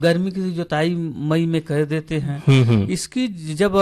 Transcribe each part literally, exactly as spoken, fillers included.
गर्मी की जुताई मई में कर देते हैं। इसकी जब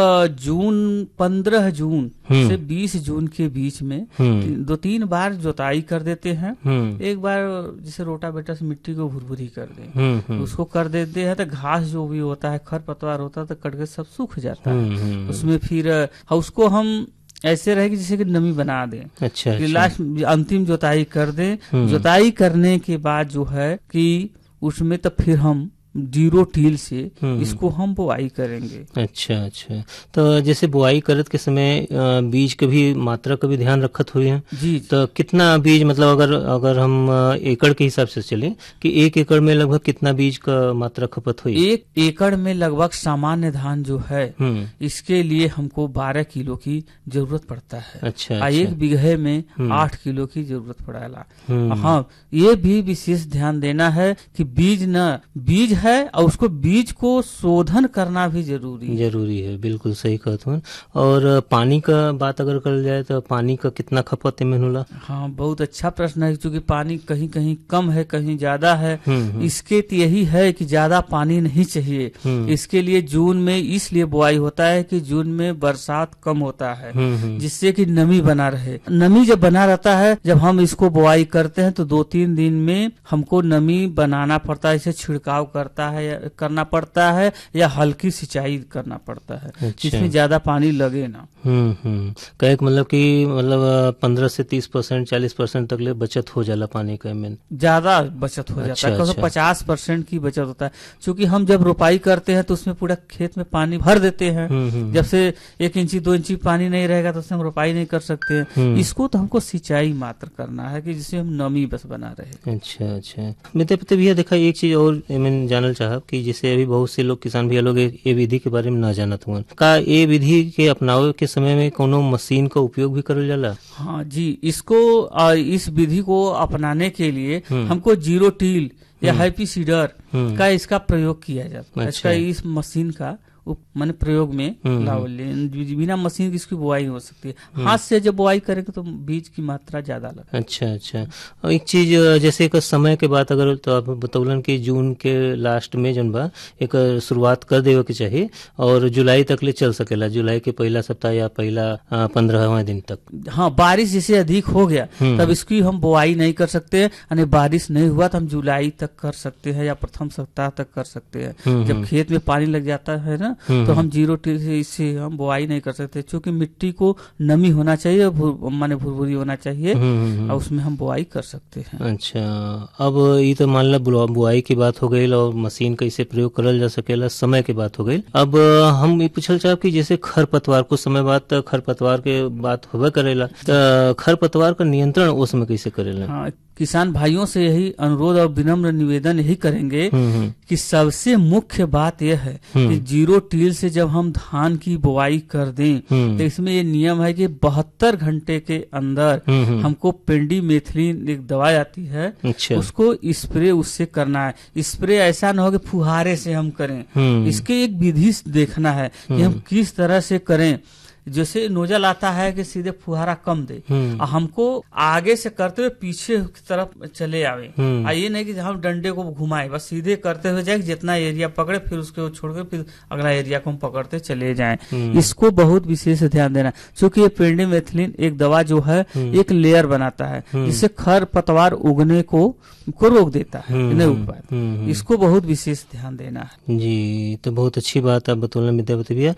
जून पंद्रह जून से बीस जून के बीच में दो तीन बार जुताई कर देते हैं। एक बार जैसे रोटावेटर से मिट्टी को भुरभुरी कर दें, उसको कर देते हैं तो घास जो भी होता है, खर पतवार होता है तो कट के सब सूख जाता है। उसमें फिर उसको हम ऐसे रहेगी जैसे कि नमी बना दें। अच्छा, अच्छा। लास्ट अंतिम जुताई कर दें। जुताई करने के बाद जो है कि उसमें तो फिर हम जीरो टील से इसको हम बुआई करेंगे। अच्छा अच्छा। तो जैसे बुआई करत के समय बीज के भी मात्रा का भी ध्यान रखत हुई है जी। तो कितना बीज, मतलब अगर अगर हम एकड़ के हिसाब से चलें कि एक एकड़ में लगभग कितना बीज का मात्रा खपत हुई? एक एकड़ में लगभग सामान्य धान जो है इसके लिए हमको बारह किलो की जरूरत पड़ता है। अच्छा, अच्छा। एक बीघे में आठ किलो की जरूरत पड़ेगा। हाँ, ये भी विशेष ध्यान देना है कि बीज न बीज है और उसको बीज को शोधन करना भी जरूरी जरूरी है। बिल्कुल सही कहते हैं। और पानी का बात अगर कर जाए तो पानी का कितना खपत है मेनुला? हाँ, बहुत अच्छा प्रश्न है, क्योंकि पानी कहीं कहीं कम है, कहीं ज्यादा है। इसके तो यही है कि ज्यादा पानी नहीं चाहिए। इसके लिए जून में इसलिए बुआई होता है कि जून में बरसात कम होता है, जिससे कि नमी बना रहे। नमी जब बना रहता है, जब हम इसको बुआई करते हैं तो दो तीन दिन में हमको नमी बनाना पड़ता है। इसे छिड़काव कर है या करना पड़ता है या हल्की सिंचाई करना पड़ता है। अच्छा। जिसमें ज्यादा पानी लगे ना। हम्म हम्म कहे मतलब कि मतलब पंद्रह से तीस परसेंट चालीस परसेंट तक ले बचत हो जाला पानी का में ज्यादा बचत हो अच्छा, जाता है। अच्छा। पचास परसेंट की बचत होता है, क्योंकि हम जब रोपाई करते हैं तो उसमें पूरा खेत में पानी भर देते हैं। जब से एक इंची दो इंची पानी नहीं रहेगा तो उसमें हम रोपाई नहीं कर सकते हैं। इसको तो हमको सिंचाई मात्र करना है कि जिससे हम नमी बस बना रहे। अच्छा अच्छा। मित्र पिता भैया देखा एक चीज और मैंने जानल चाहब कि जैसे अभी बहुत से लोग किसान भैया लोग ये विधि के बारे में ना जानत हुआ, का ये विधि के अपनावे के समय में कोनो मशीन का उपयोग भी करल जाला? हाँ जी, इसको इस विधि को अपनाने के लिए हमको जीरो टील या हैप्पी सीडर का इसका प्रयोग किया जाता है। अच्छा। इसका इस मशीन का मैंने प्रयोग में लावल बिना मशीन की इसकी बुआई हो सकती है। हाथ से जब बुआई करेंगे तो बीज की मात्रा ज्यादा लगती है। अच्छा अच्छा। और एक चीज जैसे एक समय के बाद अगर तो आप बतौलन कि जून के लास्ट में जन बा एक शुरुआत कर देवे के चाहिए और जुलाई तक ले चल सकेला, जुलाई के पहला सप्ताह या पहला पंद्रहवां दिन तक। हाँ, बारिश जैसे अधिक हो गया तब इसकी हम बुआई नहीं कर सकते, यानी बारिश नहीं हुआ तो हम जुलाई तक कर सकते हैं या प्रथम सप्ताह तक कर सकते हैं। जब खेत में पानी लग जाता है ना तो हम जीरो टील से इससे हम बुआई नहीं कर सकते, क्योंकि मिट्टी को नमी होना चाहिए, माने भुरभुरी होना चाहिए और उसमें हम बुआई कर सकते हैं। अच्छा। अब ये तो मान ला बुआई की बात हो गई और मशीन कैसे प्रयोग करल जा सकेला, समय की बात हो गई। अब हम ये पूछल चाहब कि जैसे खरपतवार कुछ समय बाद खरपतवार के बात होवे करेला, तो खरपतवार का नियंत्रण उस समय कैसे करेला? हाँ, किसान भाइयों से यही अनुरोध और विनम्र निवेदन यही करेंगे कि सबसे मुख्य बात यह है कि जीरो टील से जब हम धान की बुआई कर दें तो इसमें ये नियम है कि बहत्तर घंटे के अंदर हमको पेंडी मेथिलीन एक दवाई आती है। अच्छा। उसको स्प्रे उससे करना है। स्प्रे ऐसा न हो कि फुहारे से हम करें, इसके एक विधि देखना है कि हम किस तरह से करें। जैसे नोजल आता है कि सीधे फुहारा कम दे, हमको आगे से करते हुए पीछे की तरफ चले आवे। ये नहीं कि हम डंडे को घुमाए, बस सीधे करते हुए जाए, जितना एरिया पकड़े फिर उसके छोड़ के फिर अगला एरिया को हम पकड़ते चले जाएं। इसको बहुत विशेष ध्यान देना, क्योंकि ये पेंडिमेथिलीन एक दवा जो है एक लेयर बनाता है जिससे खर पतवार उगने को को रोक देता है, नहीं उग पाता। इसको बहुत विशेष ध्यान देना है जी। तो बहुत अच्छी बात आप बतौलन विद्यापति भैया।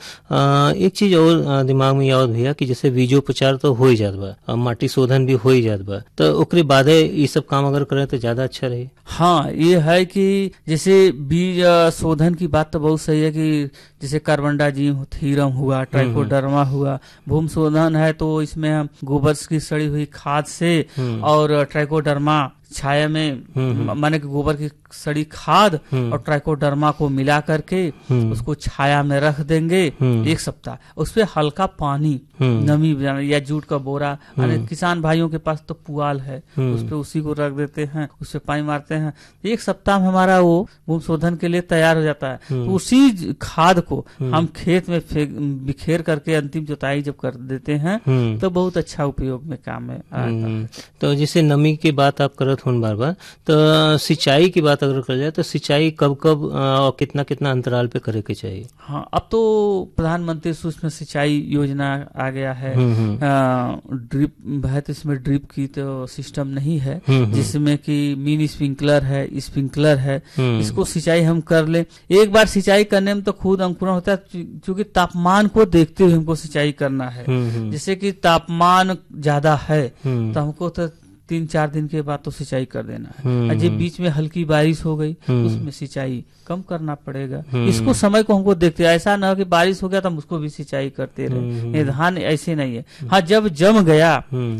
एक चीज और दिमाग में याद भैया कि जैसे बीजोपचार तो हो ही जात बा, माटी शोधन भी हो ही जात बा, तो ओकरे बाद ये सब काम अगर करें तो ज्यादा अच्छा रहे। हाँ, ये है कि जैसे बीज शोधन की बात तो बहुत सही है कि जैसे कार्बनडाजिम थीरम हुआ, ट्राइकोडर्मा हुआ। भूमि शोधन है तो इसमें हम गोबर की सड़ी हुई खाद से और ट्राइकोडर्मा छाया में माने कि गोबर की सड़ी खाद और ट्राइकोडर्मा को मिला करके उसको छाया में रख देंगे एक सप्ताह। उस पे हल्का पानी नमी या जूट का बोरा, किसान भाइयों के पास तो पुआल है, उस पे उसी को रख देते हैं, उस पे पानी मारते हैं। एक सप्ताह में हमारा वो भूमि शोधन के लिए तैयार हो जाता है। तो उसी खाद को हम खेत में बिखेर करके अंतिम जुताई जब कर देते हैं तो बहुत अच्छा उपयोग में काम में आता है। तो जैसे नमी की बात आप करत हो बार बार, तो सिंचाई की बात बात अगर कर जाए तो सिंचाई कब कब और कितना कितना अंतराल पे करे के चाहिए? हाँ, अब तो प्रधानमंत्री सूक्ष्म सिंचाई योजना आ गया है। ड्रिप है तो इसमें ड्रिप की तो सिस्टम नहीं है, जिसमें कि मिनी स्प्रिंकलर है, स्प्रिंकलर है, इसको सिंचाई हम कर ले। एक बार सिंचाई करने में तो खुद अंकुरण होता है, क्योंकि तापमान को देखते हुए हमको सिंचाई करना है। जैसे कि तापमान ज्यादा है तो हमको तो तीन चार दिन के बाद तो सिंचाई कर देना है, और जब बीच में हल्की बारिश हो गई तो उसमें सिंचाई कम करना पड़ेगा। इसको समय को हमको देखते, ऐसा ना हो कि बारिश हो गया तो हम उसको भी सिंचाई करते रहे। धान ऐसे नहीं है। हाँ, जब जम गया,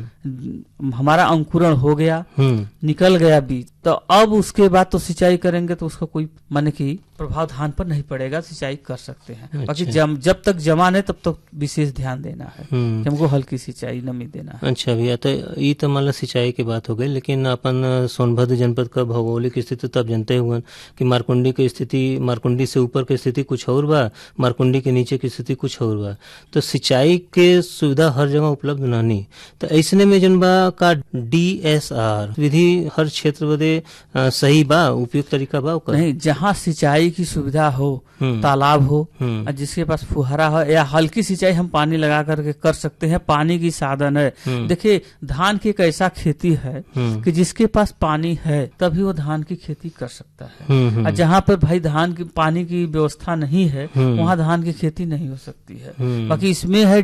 हमारा अंकुरण हो गया, निकल गया बीज, तो अब उसके बाद तो सिंचाई करेंगे तो उसका कोई माने कि प्रभाव धान पर नहीं पड़ेगा, सिंचाई कर सकते हैं। अच्छा। बाकी जम, जब तक जमा नहीं तब तक विशेष ध्यान देना है कि हमको हल्की सिंचाई नमी देना है। अच्छा भैया, तो ये तो मान लो सिंचाई की बात हो गई, लेकिन अपन सोनभद्र जनपद का भौगोलिक स्थिति तो आप जानते हुए कि मारकुंडी की स्थिति, मारकुंडी से ऊपर की स्थिति कुछ और बा, मारकुंडी के नीचे की स्थिति कुछ और बा। तो सिंचाई के सुविधा हर जगह उपलब्ध नहीं, तो ऐसने में जन बा का डी एस आर विधि हर क्षेत्र बदे सही बा, उपयुक्त तरीका बा? नहीं, जहाँ सिंचाई की सुविधा हो, तालाब हो, जिसके पास फुहारा हो, या हल्की सिंचाई हम पानी लगा करके कर सकते हैं, पानी की साधन है। देखिए, धान की एक ऐसा खेती है कि जिसके पास पानी है तभी वो धान की खेती कर सकता है, और जहाँ पर भाई धान की पानी की व्यवस्था नहीं है वहाँ धान की खेती नहीं हो सकती है। बाकी इसमें है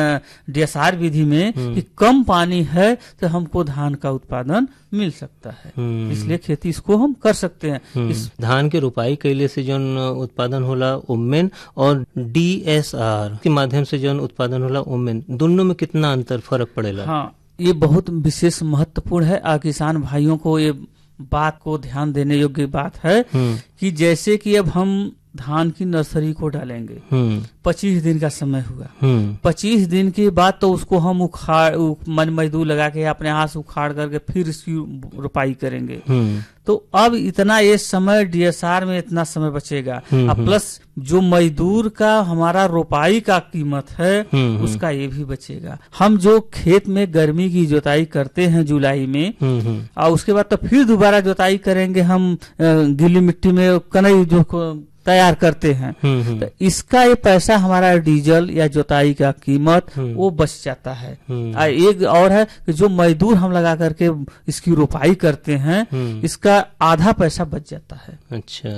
डी एस आर विधि में कि कम पानी है तो हमको धान का उत्पादन मिल सकता है, इसलिए खेती इसको हम कर सकते हैं। इस धान के रोपाई कैले से जो उत्पादन होला ओमेन, और डी एस आर के माध्यम से जो उत्पादन होला ओमेन, दोनों में कितना अंतर फर्क पड़ेगा? हाँ, ये बहुत विशेष महत्वपूर्ण है, आ किसान भाइयों को ये बात को ध्यान देने योग्य बात है कि जैसे कि अब हम धान की नर्सरी को डालेंगे, पच्चीस दिन का समय हुआ, पच्चीस दिन के बाद तो उसको हम उखाड़ मन मजदूर लगा के अपने हाथ से उखाड़ करके फिर इसकी रोपाई करेंगे। तो अब इतना ये समय डी एस आर में इतना समय बचेगा, अब प्लस जो मजदूर का हमारा रोपाई का कीमत है उसका ये भी बचेगा। हम जो खेत में गर्मी की जुताई करते हैं जुलाई में, और उसके बाद तो फिर दोबारा जुताई करेंगे हम गीली मिट्टी में कनई जो तैयार करते हैं, तो इसका ये पैसा हमारा डीजल या जुताई का कीमत वो बच जाता है। एक और है कि जो मजदूर हम लगा करके इसकी रोपाई करते हैं, इसका आधा पैसा बच जाता है। अच्छा,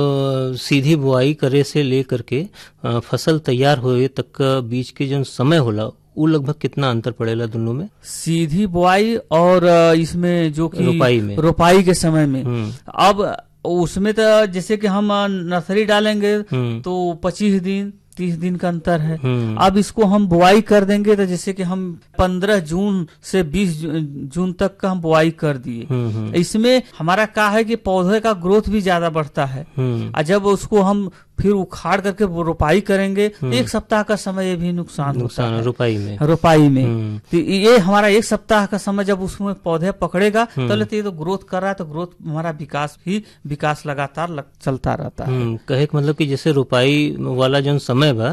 तो सीधी बुआई करे से लेकर के फसल तैयार होए तक का बीच के जो समय होला वो लगभग कितना अंतर पड़ेगा दोनों में? सीधी बुआई और इसमें जो कि रोपाई में, रोपाई के समय में, अब उसमें तो जैसे कि हम नर्सरी डालेंगे तो पच्चीस दिन तीस दिन का अंतर है। अब इसको हम बुआई कर देंगे तो जैसे कि हम पंद्रह जून से बीस जून तक का हम बुआई कर दिए, इसमें हमारा क्या है कि पौधे का ग्रोथ भी ज्यादा बढ़ता है, और जब उसको हम फिर उखाड़ करके वो रोपाई करेंगे एक सप्ताह का समय ये भी नुकसान नुकसान होता है रोपाई में रोपाई में तो ये हमारा एक सप्ताह का समय जब उसमें पौधे पकड़ेगा तो लेते ये तो ग्रोथ कर रहा है, तो ग्रोथ हमारा विकास भी विकास लगातार लग, चलता रहता है। कहे का मतलब कि जैसे रोपाई वाला जो समय बा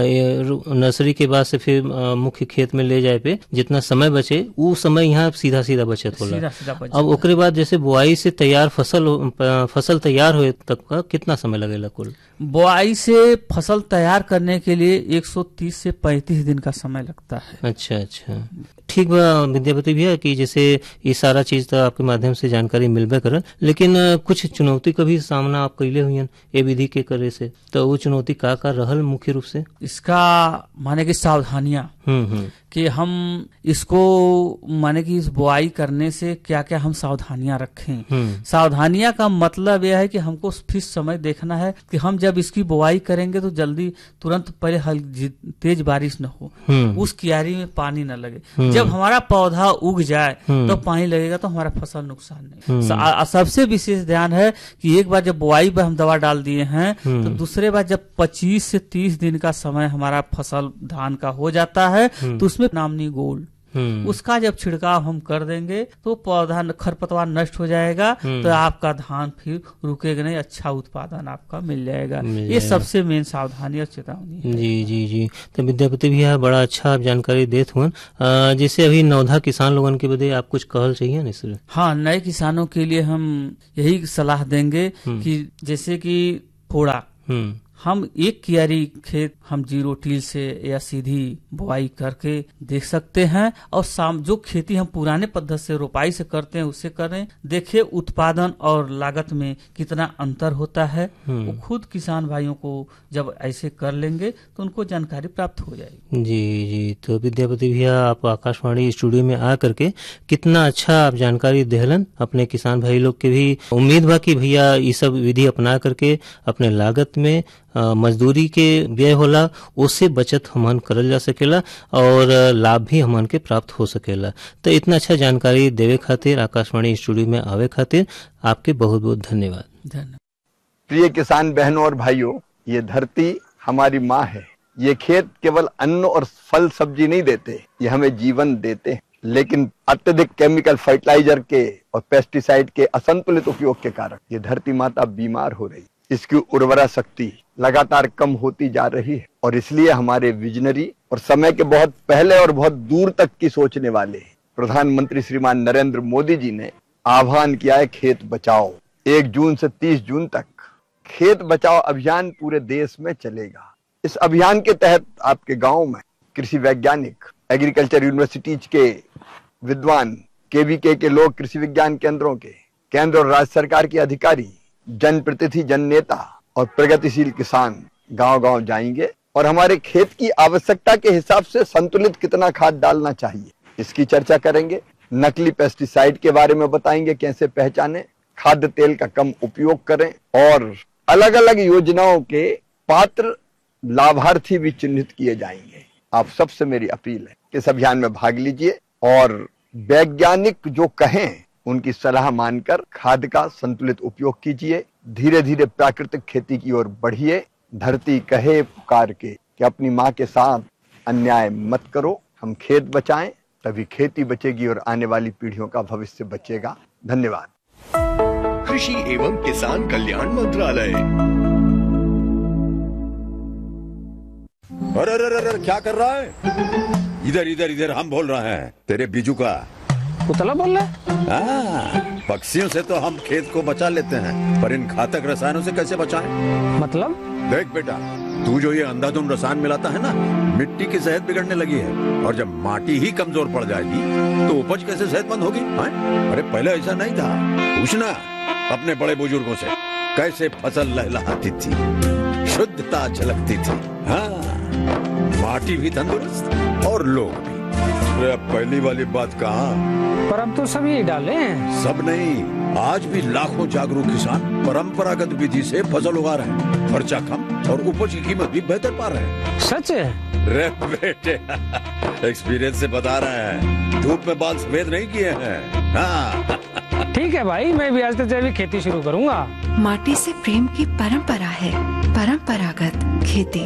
नर्सरी के बाद से फिर मुख्य खेत में ले जाए पे जितना समय बचे वो समय यहाँ सीधा सीधा बचत होला। अब ओकरे बाद जैसे बुआई से तैयार फसल फसल तैयार हुए तक का कितना समय लगेगा कुल? बुआई से फसल तैयार करने के लिए एक सौ तीस से पैंतीस दिन का समय लगता है। अच्छा अच्छा, ठीक बा विद्यापति भैया कि जैसे ये सारा चीज तो आपके माध्यम से जानकारी मिलबे करल, लेकिन कुछ चुनौती का भी सामना आप कैले हुई ये विधि के करे से, तो वो चुनौती का का रहल मुख्य रूप से? इसका माने की सावधानियां कि हम इसको माने कि इस बुआई करने से क्या क्या हम सावधानियां रखें। सावधानियां का मतलब यह है कि हमको फिर समय देखना है कि हम जब इसकी बुआई करेंगे तो जल्दी तुरंत पहले हल्की तेज बारिश न हो, उस क्यारी में पानी न लगे। जब हमारा पौधा उग जाए तो पानी लगेगा तो हमारा फसल नुकसान नहीं। सबसे विशेष ध्यान है कि एक बार जब बुआई पर हम दवा डाल दिए हैं तो दूसरे बार जब पच्चीस से तीस दिन का समय हमारा फसल धान का हो जाता है तो उसमें नामनी गोल्ड उसका जब छिड़काव हम कर देंगे तो पौधा खरपतवार नष्ट हो जाएगा, तो आपका धान फिर रुकेगा नहीं, अच्छा उत्पादन आपका मिल जाएगा। मिल ये सबसे मेन सावधानी और चेतावनी है। जी जी जी तो विद्यापति भैया बड़ा अच्छा आप जानकारी देते हुए, जैसे अभी नौधा किसान लोगों के बदे आप कुछ कहल चाहिए ना सर? हाँ, नए किसानों के लिए हम यही सलाह देंगे कि जैसे कि फोड़ा, हम एक कियारी खेत हम जीरो टील से या सीधी बुआई करके देख सकते हैं, और शाम जो खेती हम पुराने पद्धति से रोपाई से करते हैं उससे करें, देखिए उत्पादन और लागत में कितना अंतर होता है। वो खुद किसान भाइयों को जब ऐसे कर लेंगे तो उनको जानकारी प्राप्त हो जाएगी। जी जी तो विद्यापति भैया आप आकाशवाणी स्टूडियो में आ करके कितना अच्छा आप जानकारी देहलन अपने किसान भाई लोग के भी। उम्मीद बा कि भैया ये सब विधि अपना करके अपने लागत में मजदूरी के व्यय होला उससे बचत हमन करल जा सकेला और लाभ भी हमन के प्राप्त हो सकेला। तो इतना अच्छा जानकारी देवे खातिर, आकाशवाणी स्टूडियो में आवे खातिर आपके बहुत बहुत धन्यवाद। धन्यवाद। प्रिय किसान बहनों और भाइयों, ये धरती हमारी माँ है। ये खेत केवल अन्न और फल सब्जी नहीं देते, ये हमें जीवन देते हैं। लेकिन अत्यधिक केमिकल फर्टिलाइजर के और पेस्टिसाइड के असंतुलित उपयोग के कारण ये धरती माता बीमार हो रही, इसकी उर्वरा शक्ति लगातार कम होती जा रही है। और इसलिए हमारे विजनरी और समय के बहुत पहले और बहुत दूर तक की सोचने वाले प्रधानमंत्री श्रीमान नरेंद्र मोदी जी ने आह्वान किया है, खेत बचाओ। एक जून से तीस जून तक खेत बचाओ अभियान पूरे देश में चलेगा। इस अभियान के तहत आपके गांव में कृषि वैज्ञानिक, एग्रीकल्चर यूनिवर्सिटीज के विद्वान, केवीके के लोग, कृषि विज्ञान केंद्रों के, केंद्र और राज्य सरकार के अधिकारी, जनप्रतिनिधि, जन नेता और प्रगतिशील किसान गांव गांव जाएंगे और हमारे खेत की आवश्यकता के हिसाब से संतुलित कितना खाद डालना चाहिए इसकी चर्चा करेंगे। नकली पेस्टिसाइड के बारे में बताएंगे, कैसे पहचानें, खाद्य तेल का कम उपयोग करें, और अलग अलग योजनाओं के पात्र लाभार्थी भी चिन्हित किए जाएंगे। आप सबसे मेरी अपील है कि इस अभियान में भाग लीजिए और वैज्ञानिक जो कहें उनकी सलाह मानकर खाद का संतुलित उपयोग कीजिए। धीरे धीरे प्राकृतिक खेती की ओर बढ़िए। धरती कहे पुकार के कि अपनी माँ के साथ अन्याय मत करो। हम खेत बचाएं, तभी खेती बचेगी और आने वाली पीढ़ियों का भविष्य बचेगा। धन्यवाद। कृषि एवं किसान कल्याण मंत्रालय। अरे अरे अरे क्या कर रहा है? इधर इधर इधर हम बोल रहे हैं तेरे बीजू का। पुतला बोल रहा है? हाँ, पक्षियों से तो हम खेत को बचा लेते हैं, पर इन घातक रसायनों से कैसे बचाएं? मतलब? देख बेटा, तू जो ये अंधाधुंध रसायन मिलाता है ना, मिट्टी की सेहत बिगड़ने लगी है। और जब माटी ही कमजोर पड़ जाएगी तो उपज कैसे सेहतमंद होगी? अरे पहले ऐसा नहीं था। पूछना अपने बड़े बुजुर्गों से, कैसे फसल लहलहाती थी, शुद्धता झलकती थी। हाँ, माटी भी तंदुरुस्त और लोग भी। अरे पहली वाली बात कहाँ, पर अब तो सभी डाले हैं। सब नहीं, आज भी लाखों जागरूक किसान परंपरागत विधि से फसल उगा रहे हैं। खर्चा कम और उपज की कीमत भी बेहतर पा रहे हैं। सच है? रे बेटे, एक्सपीरियंस से बता रहे हैं, धूप में बाल सफेद नहीं किए हैं। हाँ। ठीक है भाई, मैं भी आज से जैविक खेती शुरू करूंगा। माटी से प्रेम की परंपरा है, परंपरागत खेती।